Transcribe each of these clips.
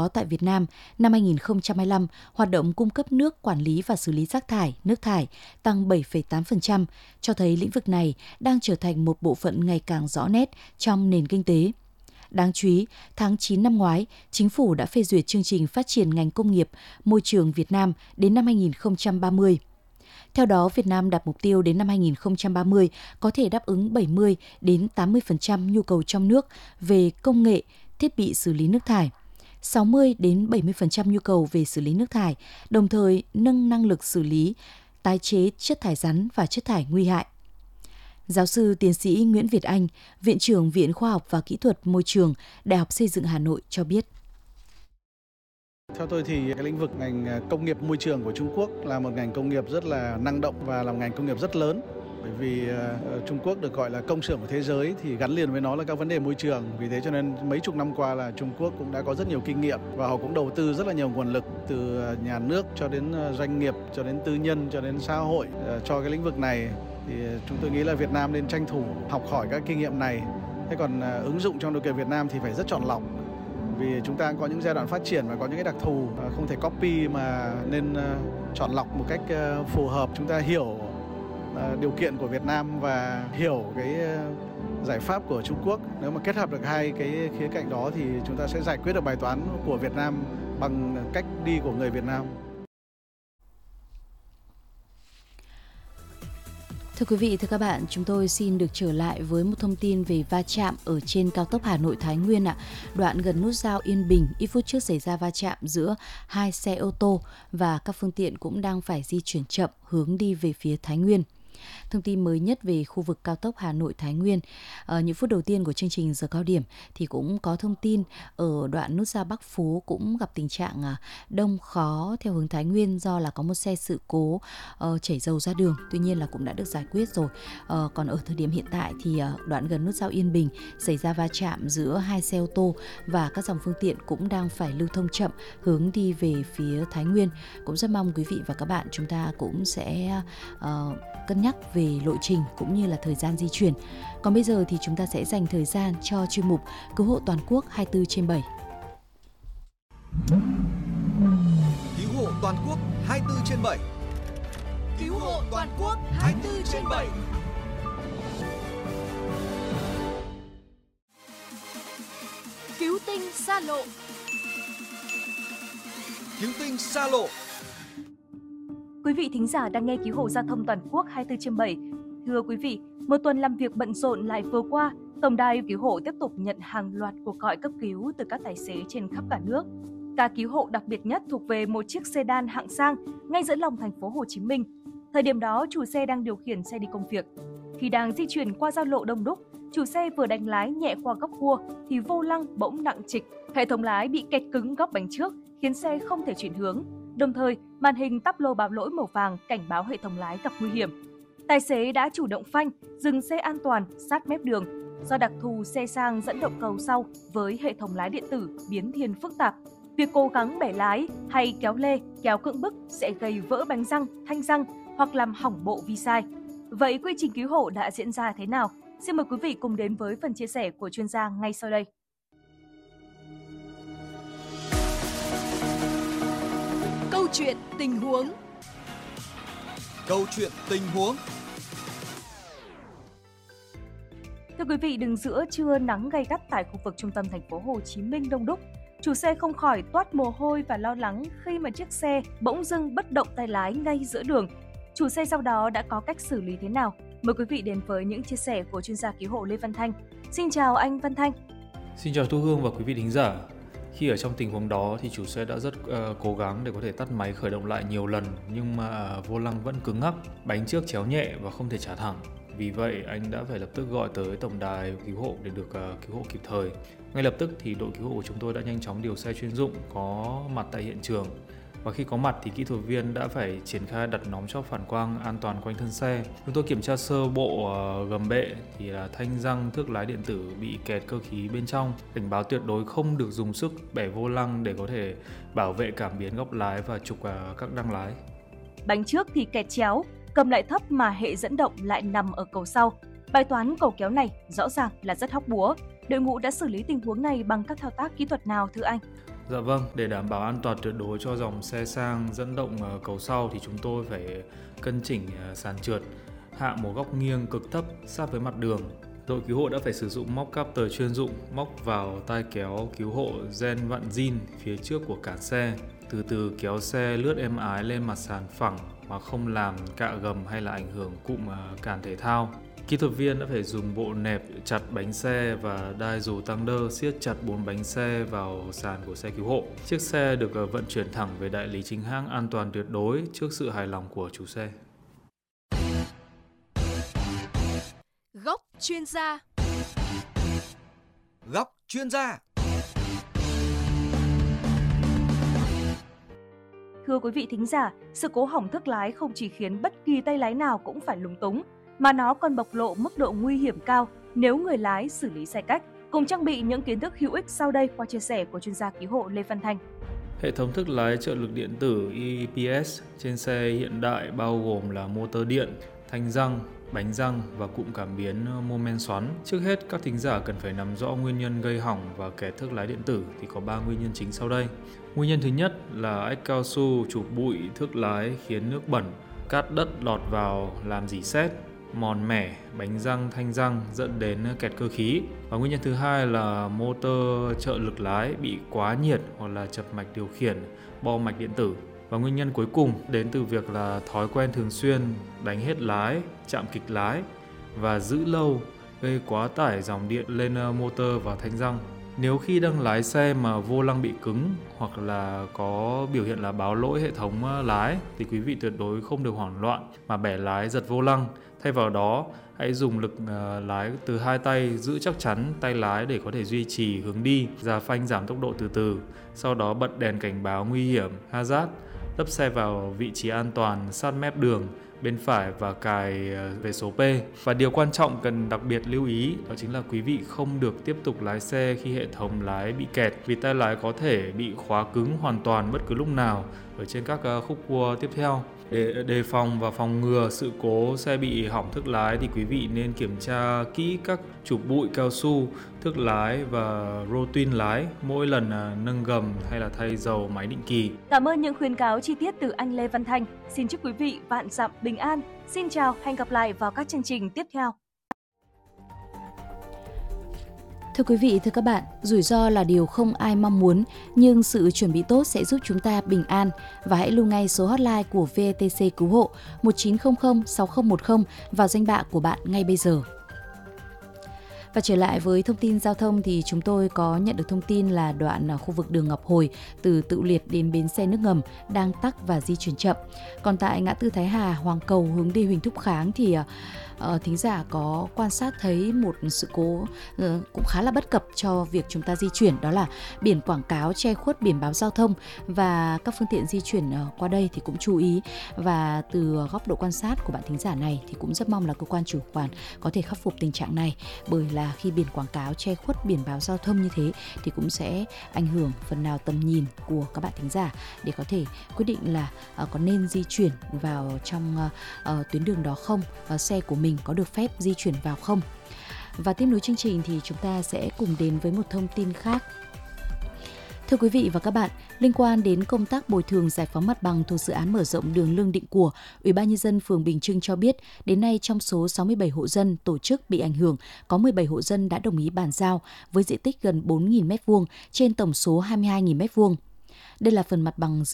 đó, tại Việt Nam, năm 2025, hoạt động cung cấp nước, quản lý và xử lý rác thải, nước thải tăng 7,8%, cho thấy lĩnh vực này đang trở thành một bộ phận ngày càng rõ nét trong nền kinh tế. Đáng chú ý, tháng 9 năm ngoái, Chính phủ đã phê duyệt chương trình phát triển ngành công nghiệp, môi trường Việt Nam đến năm 2030. Theo đó, Việt Nam đặt mục tiêu đến năm 2030 có thể đáp ứng 70 đến 80% nhu cầu trong nước về công nghệ, thiết bị xử lý nước thải, 60 đến 70% nhu cầu về xử lý nước thải, đồng thời nâng năng lực xử lý, tái chế chất thải rắn và chất thải nguy hại. Giáo sư tiến sĩ Nguyễn Việt Anh, Viện trưởng Viện Khoa học và Kỹ thuật Môi trường, Đại học Xây dựng Hà Nội cho biết. Theo tôi thì cái lĩnh vực ngành công nghiệp môi trường của Trung Quốc là một ngành công nghiệp rất là năng động và là một ngành công nghiệp rất lớn. Bởi vì Trung Quốc được gọi là công xưởng của thế giới thì gắn liền với nó là các vấn đề môi trường. Vì thế cho nên mấy chục năm qua là Trung Quốc cũng đã có rất nhiều kinh nghiệm và họ cũng đầu tư rất là nhiều nguồn lực từ nhà nước cho đến doanh nghiệp, cho đến tư nhân, cho đến xã hội cho cái lĩnh vực này. Thì chúng tôi nghĩ là Việt Nam nên tranh thủ học hỏi các kinh nghiệm này. Thế còn ứng dụng trong điều kiện Việt Nam thì phải rất chọn lọc. Vì chúng ta có những giai đoạn phát triển và có những cái đặc thù không thể copy mà nên chọn lọc một cách phù hợp. Chúng ta hiểu điều kiện của Việt Nam và hiểu cái giải pháp của Trung Quốc. Nếu mà kết hợp được hai cái khía cạnh đó thì chúng ta sẽ giải quyết được bài toán của Việt Nam bằng cách đi của người Việt Nam. Thưa quý vị, thưa các bạn, chúng tôi xin được trở lại với một thông tin về va chạm ở trên cao tốc Hà Nội - Thái Nguyên ạ. Đoạn gần nút giao Yên Bình, ít phút trước xảy ra va chạm giữa hai xe ô tô và các phương tiện cũng đang phải di chuyển chậm hướng đi về phía Thái Nguyên. Thông tin mới nhất về khu vực cao tốc Hà Nội - Thái Nguyên. Những phút đầu tiên của chương trình Giờ Cao Điểm thì cũng có thông tin ở đoạn nút giao Bắc Phú cũng gặp tình trạng đông khó theo hướng Thái Nguyên do là có một xe sự cố chảy dầu ra đường. Tuy nhiên là cũng đã được giải quyết rồi. Còn ở thời điểm hiện tại thì đoạn gần nút giao Yên Bình xảy ra va chạm giữa hai xe ô tô và các dòng phương tiện cũng đang phải lưu thông chậm hướng đi về phía Thái Nguyên. Cũng rất mong quý vị và các bạn chúng ta cũng sẽ cân nhắc về lộ trình cũng như là thời gian di chuyển. Còn bây giờ thì chúng ta sẽ dành thời gian cho chuyên mục Cứu hộ toàn quốc 24/7. Cứu hộ toàn quốc 24/7. Cứu hộ toàn quốc 24/7. Cứu tinh xa lộ. Cứu tinh xa lộ. Quý vị thính giả đang nghe Cứu hộ giao thông toàn quốc 24/7. Thưa quý vị, một tuần làm việc bận rộn lại vừa qua, Tổng đài Cứu hộ tiếp tục nhận hàng loạt cuộc gọi cấp cứu từ các tài xế trên khắp cả nước. Ca cứu hộ đặc biệt nhất thuộc về một chiếc sedan hạng sang ngay giữa lòng thành phố Hồ Chí Minh. Thời điểm đó, chủ xe đang điều khiển xe đi công việc. Khi đang di chuyển qua giao lộ đông đúc, chủ xe vừa đánh lái nhẹ qua góc cua thì vô lăng bỗng nặng trịch. Hệ thống lái bị kẹt cứng góc bánh trước khiến xe không thể chuyển hướng. Đồng thời, màn hình táp lô báo lỗi màu vàng cảnh báo hệ thống lái gặp nguy hiểm. Tài xế đã chủ động phanh, dừng xe an toàn sát mép đường. Do đặc thù xe sang dẫn động cầu sau với hệ thống lái điện tử biến thiên phức tạp, việc cố gắng bẻ lái hay kéo lê, kéo cưỡng bức sẽ gây vỡ bánh răng, thanh răng hoặc làm hỏng bộ vi sai. Vậy quy trình cứu hộ đã diễn ra thế nào? Xin mời quý vị cùng đến với phần chia sẻ của chuyên gia ngay sau đây. Câu chuyện tình huống. Câu chuyện tình huống. Thưa quý vị, đứng giữa trưa nắng gay gắt tại khu vực trung tâm thành phố Hồ Chí Minh đông đúc, chủ xe không khỏi toát mồ hôi và lo lắng khi mà chiếc xe bỗng dưng bất động tay lái ngay giữa đường. Chủ xe sau đó đã có cách xử lý thế nào? Mời quý vị đến với những chia sẻ của chuyên gia cứu hộ Lê Văn Thanh. Xin chào anh Văn Thanh. Xin chào Thu Hương và quý vị thính giả. Khi ở trong tình huống đó thì chủ xe đã rất cố gắng để có thể tắt máy khởi động lại nhiều lần, nhưng mà vô lăng vẫn cứng ngắc, bánh trước chéo nhẹ và không thể trả thẳng. Vì vậy anh đã phải lập tức gọi tới tổng đài cứu hộ để được cứu hộ kịp thời. Ngay lập tức thì đội cứu hộ của chúng tôi đã nhanh chóng điều xe chuyên dụng có mặt tại hiện trường. Và khi có mặt thì kỹ thuật viên đã phải triển khai đặt nòng chóp phản quang an toàn quanh thân xe. Chúng tôi kiểm tra sơ bộ gầm bệ thì là thanh răng thước lái điện tử bị kẹt cơ khí bên trong. Cảnh báo tuyệt đối không được dùng sức bẻ vô lăng để có thể bảo vệ cảm biến góc lái và trục các đăng lái. Bánh trước thì kẹt chéo, cầm lại thấp mà hệ dẫn động lại nằm ở cầu sau. Bài toán cầu kéo này rõ ràng là rất hóc búa. Đội ngũ đã xử lý tình huống này bằng các thao tác kỹ thuật nào thưa anh? Dạ vâng, để đảm bảo an toàn tuyệt đối cho dòng xe sang dẫn động cầu sau thì chúng tôi phải cân chỉnh sàn trượt, hạ một góc nghiêng cực thấp sát với mặt đường. Đội cứu hộ đã phải sử dụng móc capter chuyên dụng móc vào tai kéo cứu hộ gen vặn zin phía trước của cản xe, từ từ kéo xe lướt êm ái lên mặt sàn phẳng mà không làm cạ gầm hay là ảnh hưởng cụm cản thể thao. Kỹ thuật viên đã phải dùng bộ nẹp chặt bánh xe và đai dù tăng đơ siết chặt 4 bánh xe vào sàn của xe cứu hộ. Chiếc xe được vận chuyển thẳng về đại lý chính hãng an toàn tuyệt đối trước sự hài lòng của chủ xe. Góc chuyên gia. Góc chuyên gia. Thưa quý vị thính giả, sự cố hỏng thương lái không chỉ khiến bất kỳ tay lái nào cũng phải lúng túng, mà nó còn bộc lộ mức độ nguy hiểm cao nếu người lái xử lý sai cách. Cùng trang bị những kiến thức hữu ích sau đây qua chia sẻ của chuyên gia cứu hộ Lê Văn Thanh. Hệ thống thương lái trợ lực điện tử EPS trên xe hiện đại bao gồm là motor điện, thanh răng, bánh răng và cụm cảm biến mô men xoắn. Trước hết, các thính giả cần phải nắm rõ nguyên nhân gây hỏng và kẹt thương lái điện tử thì có 3 nguyên nhân chính sau đây. Nguyên nhân thứ nhất là ếch cao su chụp bụi thương lái khiến nước bẩn, cát đất lọt vào làm rỉ sét, mòn mẻ bánh răng thanh răng dẫn đến kẹt cơ khí. Và nguyên nhân thứ hai là motor trợ lực lái bị quá nhiệt hoặc là chập mạch điều khiển, bo mạch điện tử. Và nguyên nhân cuối cùng đến từ việc là thói quen thường xuyên đánh hết lái, chạm kịch lái và giữ lâu gây quá tải dòng điện lên motor và thanh răng. Nếu khi đang lái xe mà vô lăng bị cứng hoặc là có biểu hiện là báo lỗi hệ thống lái thì quý vị tuyệt đối không được hoảng loạn mà bẻ lái giật vô lăng. Thay vào đó, hãy dùng lực lái từ hai tay giữ chắc chắn tay lái để có thể duy trì hướng đi, già phanh giảm tốc độ từ từ. Sau đó bật đèn cảnh báo nguy hiểm, hazard, lấp xe vào vị trí an toàn sát mép đường bên phải và cài về số P. Và điều quan trọng cần đặc biệt lưu ý đó chính là quý vị không được tiếp tục lái xe khi hệ thống lái bị kẹt, vì tay lái có thể bị khóa cứng hoàn toàn bất cứ lúc nào ở trên các khúc cua tiếp theo. Để đề phòng và phòng ngừa sự cố xe bị hỏng thương lái thì quý vị nên kiểm tra kỹ các chụp bụi cao su, thương lái và rô twin lái mỗi lần nâng gầm hay là thay dầu máy định kỳ. Cảm ơn những khuyến cáo chi tiết từ anh Lê Văn Thanh. Xin chúc quý vị vạn dặm bình an. Xin chào, hẹn gặp lại vào các chương trình tiếp theo. Thưa quý vị, thưa các bạn, rủi ro là điều không ai mong muốn, nhưng sự chuẩn bị tốt sẽ giúp chúng ta bình an. Và hãy lưu ngay số hotline của VTC Cứu hộ 1900 6010 vào danh bạ của bạn ngay bây giờ. Và trở lại với thông tin giao thông thì chúng tôi có nhận được thông tin là đoạn ở khu vực đường Ngọc Hồi từ Tự Liệt đến bến xe nước ngầm đang tắc và di chuyển chậm. Còn tại ngã tư Thái Hà, Hoàng Cầu hướng đi Huỳnh Thúc Kháng thì thính giả có quan sát thấy một sự cố cũng khá là bất cập cho việc chúng ta di chuyển, đó là biển quảng cáo che khuất biển báo giao thông, và các phương tiện di chuyển qua đây thì cũng chú ý. Và từ góc độ quan sát của bạn thính giả này thì cũng rất mong là cơ quan chủ quản có thể khắc phục tình trạng này, bởi là khi biển quảng cáo che khuất biển báo giao thông như thế thì cũng sẽ ảnh hưởng phần nào tầm nhìn của các bạn thính giả để có thể quyết định là có nên di chuyển vào trong tuyến đường đó không, xe của mình có được phép di chuyển vào không. Và tiếp nối chương trình thì chúng ta sẽ cùng đến với một thông tin khác. Thưa quý vị và các bạn, liên quan đến công tác bồi thường giải phóng mặt bằng thuộc dự án mở rộng đường Lương Định Của, Ủy ban nhân dân phường Bình Trưng cho biết, đến nay trong số 67 hộ dân tổ chức bị ảnh hưởng, có 17 hộ dân đã đồng ý bàn giao với diện tích gần 4.000 m2 trên tổng số 22.000 m2. Đây là phần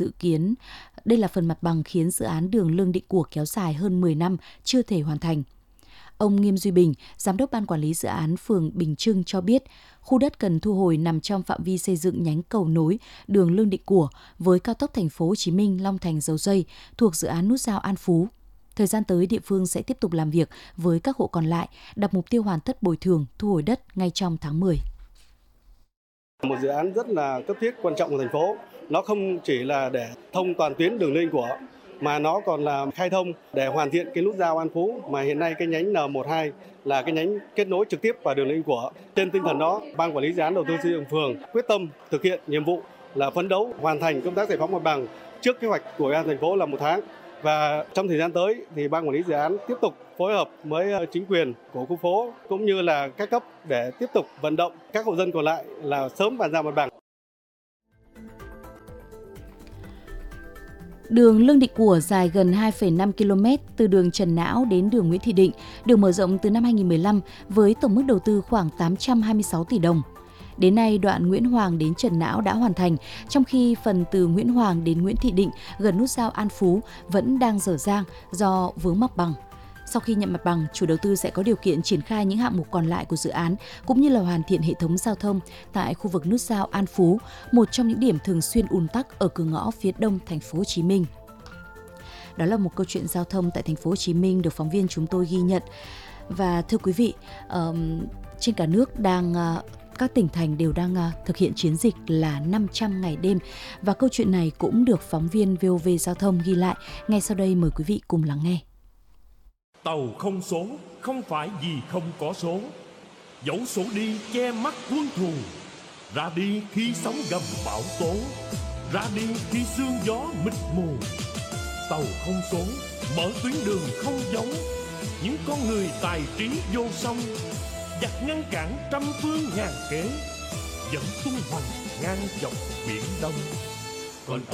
mặt bằng khiến dự án đường Lương Định Của kéo dài hơn 10 năm chưa thể hoàn thành. Ông Nghiêm Duy Bình, Giám đốc Ban Quản lý Dự án phường Bình Trưng cho biết, khu đất cần thu hồi nằm trong phạm vi xây dựng nhánh cầu nối đường Lương Định Của với cao tốc Thành phố Hồ Chí Minh Long Thành Dầu Dây thuộc dự án nút giao An Phú. Thời gian tới, địa phương sẽ tiếp tục làm việc với các hộ còn lại, đặt mục tiêu hoàn tất bồi thường, thu hồi đất ngay trong tháng 10. Một dự án rất là cấp thiết quan trọng của thành phố. Nó không chỉ là để thông toàn tuyến đường Lương Định Của, mà nó còn là khai thông để hoàn thiện cái nút giao An Phú, mà hiện nay cái nhánh N12 là cái nhánh kết nối trực tiếp vào đường Lương Định Của. Trên tinh thần đó, Ban Quản lý Dự án Đầu tư xây dựng phường quyết tâm thực hiện nhiệm vụ là phấn đấu hoàn thành công tác giải phóng mặt bằng trước kế hoạch của Ủy ban thành phố là 1 tháng. Và trong thời gian tới thì Ban Quản lý Dự án tiếp tục phối hợp với chính quyền của khu phố cũng như là các cấp để tiếp tục vận động các hộ dân còn lại là sớm bàn giao mặt bằng. Đường Lương Định Của dài gần 2,5 km từ đường Trần Não đến đường Nguyễn Thị Định được mở rộng từ năm 2015 với tổng mức đầu tư khoảng 826 tỷ đồng. Đến nay, đoạn Nguyễn Hoàng đến Trần Não đã hoàn thành, trong khi phần từ Nguyễn Hoàng đến Nguyễn Thị Định gần nút giao An Phú vẫn đang dở dang do vướng mặt bằng. Sau khi nhận mặt bằng, chủ đầu tư sẽ có điều kiện triển khai những hạng mục còn lại của dự án cũng như là hoàn thiện hệ thống giao thông tại khu vực nút giao An Phú, một trong những điểm thường xuyên ùn tắc ở cửa ngõ phía đông thành phố Hồ Chí Minh. Đó là một câu chuyện giao thông tại thành phố Hồ Chí Minh được phóng viên chúng tôi ghi nhận. Và thưa quý vị, trên cả nước các tỉnh thành đều đang thực hiện chiến dịch là 500 ngày đêm, và câu chuyện này cũng được phóng viên VOV Giao thông ghi lại. Ngay sau đây mời quý vị cùng lắng nghe. Tàu không số không phải vì không có số, dẫu số đi che mắt quân thù, ra đi khi sóng gầm bão tố, ra đi khi sương gió mịt mù. Tàu không số mở tuyến đường không giống, những con người tài trí vô song, giặc ngăn cản trăm phương ngàn kế, vẫn tung hoành ngang dọc biển Đông. Còn